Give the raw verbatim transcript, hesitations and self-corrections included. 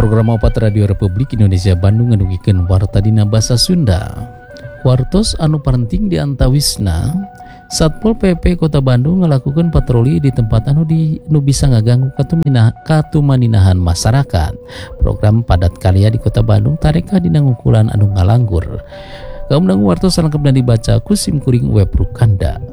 Program opat Radio Republik Indonesia Bandung ngadugikeun warta dina basa Sunda. Wartos anu parenting di antawisna, Satpol P P Kota Bandung ngelakukan patroli di tempat anu di nu bisa ngaganggu katumina, katumaninahan masyarakat. Program padat karya di Kota Bandung tareka dina ngukulan anu ngalanggur. Kaum dangu wartos salengkapna dibaca ku sim kuring web Rukanda.